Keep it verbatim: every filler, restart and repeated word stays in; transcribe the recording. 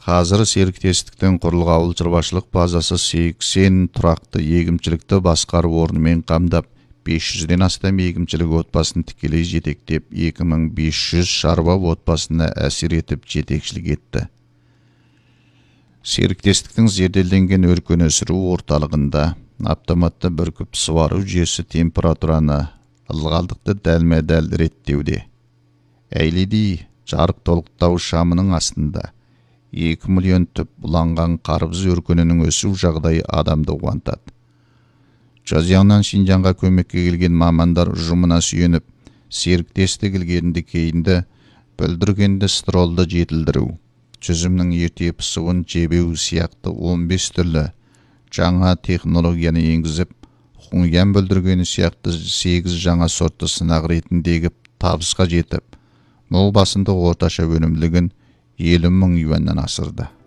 Қазір серіктестіктің құрылған ауыл шаруашылық базасы сексен тұрақты егіншілікті басқару орнымен қамдап, бес жүзден астам егіншілік отбасын тікелей жетектеп, екі мың бес жүз шаруа отбасына әсер етіп жетекшілік етті. Серіктестіктің зерделенген өркен өсіру орталығында автоматты бүркіп суару жүйесі температураны, ылғалдықты дәлме-дәл реттеуде. Әйледи жарық толықтау шамының астында екі миллион түп бұланған қарбыз өркенінің өсу жағдайы адамды қуантады. Жазияңнан Шинжанға көмекке келген мамандар ұжымына сүйеніп, серіктестік ілгерінді кейінді бүлдіргенді стролды жетілдіру, жүзімнің ерте пысуын жебеу сияқты он бес түрлі жаңа технологияны енгізіп, құңиян бүлдіргені сияқты сегіз жаңа сортты сынақ ретіндегі табысқа жетіп, мол басында орташа өнімділігін елу мың юаннан асырды.